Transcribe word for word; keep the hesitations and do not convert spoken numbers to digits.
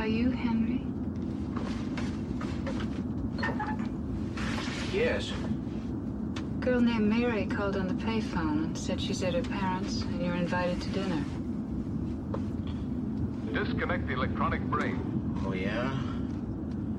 Are you Henry? Yes. A girl named Mary called on the payphone and said she's at her parents' and you're invited to dinner. Disconnect the electronic brain. Oh, yeah?